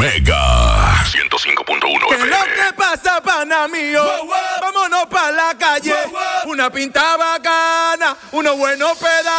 Mega 105.1 ¿Qué FM. es lo que pasa, pana mío? Vámonos pa' la calle. Una pinta bacana, unos buenos pedazos.